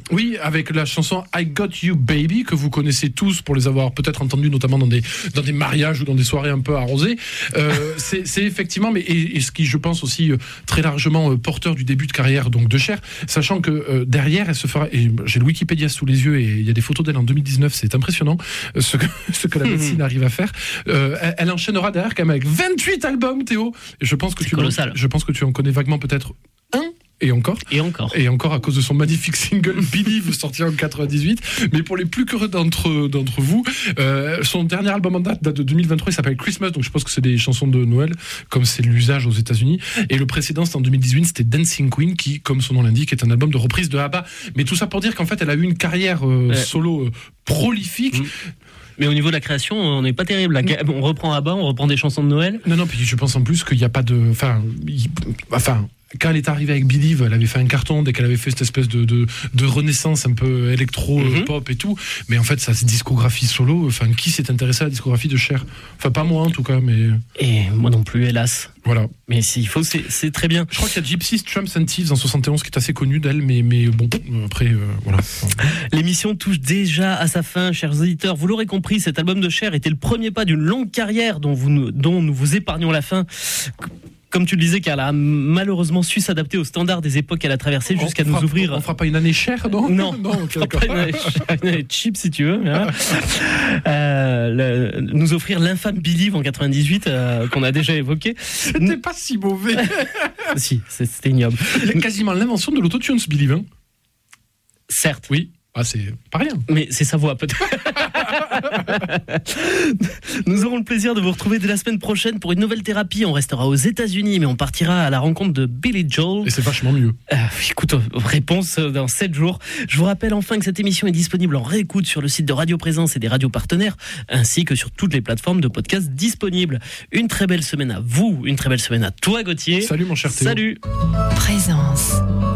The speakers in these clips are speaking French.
Oui, avec la chanson I Got You Baby, que vous connaissez tous pour les avoir peut-être entendus, notamment dans des mariages ou dans des soirées un peu arrosées. C'est effectivement, mais et ce qui, je pense aussi, très largement porteur du début de carrière donc de Cher, sachant que derrière, elle se fera, et j'ai le Wikipédia sous les yeux, et il y a des photos d'elle en 2019, c'est impressionnant, ce que la médecine arrive à faire. Elle enchaînera derrière quand même avec 28 albums, Théo. Et je pense que tu en connais vaguement peut-être un. Et encore à cause de son magnifique single Believe sorti en 98. Mais pour les plus curieux d'entre vous, son dernier album en date de 2023, il s'appelle Christmas, donc je pense que c'est des chansons de Noël comme c'est l'usage aux États-Unis. Et le précédent, c'était en 2018, c'était Dancing Queen, qui, comme son nom l'indique, est un album de reprise de ABBA. Mais tout ça pour dire qu'en fait, elle a eu une carrière solo prolifique. Mais au niveau de la création, on n'est pas terrible. On reprend ABBA, on reprend des chansons de Noël. Non, puis je pense en plus qu'il n'y a pas de... Enfin, quand elle est arrivée avec Believe, elle avait fait un carton dès qu'elle avait fait cette espèce de renaissance un peu électro-pop et tout. Mais en fait, sa discographie solo, enfin, qui s'est intéressé à la discographie de Cher ? Enfin, pas moi en tout cas, mais... Et moi non plus, hélas. Voilà. Mais s'il faut, c'est très bien. Je crois qu'il y a Gypsies, Tramps and Thieves en 71 qui est assez connu d'elle, mais bon, après, voilà. L'émission touche déjà à sa fin, chers auditeurs. Vous l'aurez compris, cet album de Cher était le premier pas d'une longue carrière dont nous vous épargnons la fin. Comme tu le disais, car elle a malheureusement su s'adapter aux standards des époques qu'elle a traversées jusqu'à nous ouvrir... On fera pas une année chère, non ? Non, on fera pas une année cheap, si tu veux. Hein. Nous offrir l'infâme Believe en 98, qu'on a déjà évoqué. C'était pas si mauvais. Si, c'était ignoble. Quasiment l'invention de l'autotune, ce Believe. Hein. Certes. Oui. Ah, c'est pas rien. Mais c'est sa voix, peut-être. Nous aurons le plaisir de vous retrouver dès la semaine prochaine pour une nouvelle thérapie. On restera aux États-Unis, mais on partira à la rencontre de Billy Joel. Et c'est vachement mieux. Écoute, réponse dans 7 jours. Je vous rappelle enfin que cette émission est disponible en réécoute sur le site de Radio Présence et des radios partenaires, ainsi que sur toutes les plateformes de podcast disponibles. Une très belle semaine à vous, une très belle semaine à toi, Gauthier. Salut, mon cher Théo. Salut. Présence.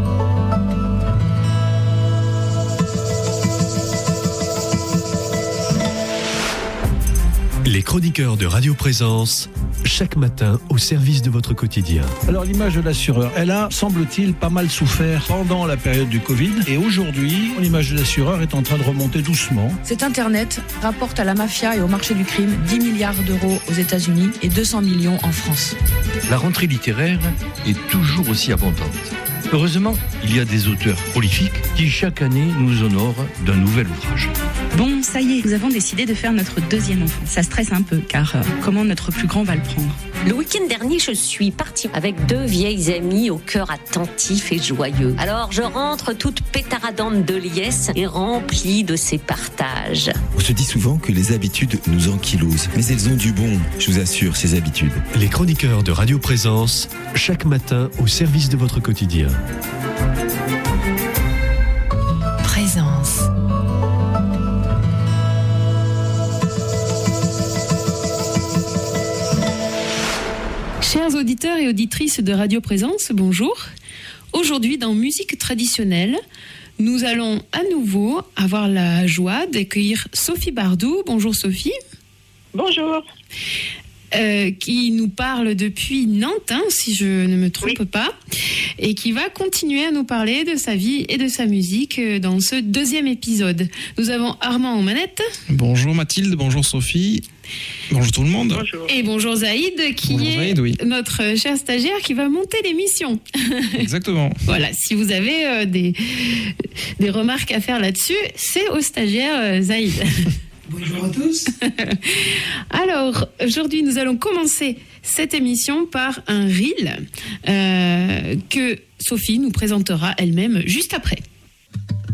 Les chroniqueurs de Radio Présence, chaque matin au service de votre quotidien. Alors l'image de l'assureur, elle a, semble-t-il, pas mal souffert pendant la période du Covid. Et aujourd'hui, l'image de l'assureur est en train de remonter doucement. Cet Internet rapporte à la mafia et au marché du crime 10 milliards d'euros aux États-Unis et 200 millions en France. La rentrée littéraire est toujours aussi abondante. Heureusement, il y a des auteurs prolifiques qui chaque année nous honorent d'un nouvel ouvrage. Bon, ça y est, nous avons décidé de faire notre deuxième enfant. Ça stresse un peu, car comment notre plus grand va le prendre ? Le week-end dernier, je suis partie avec 2 vieilles amies au cœur attentif et joyeux. Alors je rentre toute pétaradante de liesse et remplie de ces partages. On se dit souvent que les habitudes nous ankylosent, mais elles ont du bon, je vous assure, ces habitudes. Les chroniqueurs de Radio Présence, chaque matin au service de votre quotidien. Présence. Chers auditeurs et auditrices de Radio Présence, bonjour. Aujourd'hui, dans Musique traditionnelle, nous allons à nouveau avoir la joie d'accueillir Sophie Bardou. Bonjour Sophie. Bonjour. Qui nous parle depuis Nantes, si je ne me trompe pas, et qui va continuer à nous parler de sa vie et de sa musique dans ce deuxième épisode. Nous avons Armand aux manettes. Bonjour Mathilde, bonjour Sophie. Bonjour tout le monde. Bonjour. Et bonjour Zaïd, qui est notre cher stagiaire qui va monter l'émission. Exactement. Voilà, si vous avez des remarques à faire là-dessus, c'est au stagiaire Zaïd. Bonjour à tous. Alors, aujourd'hui, nous allons commencer cette émission par un reel que Sophie nous présentera elle-même juste après.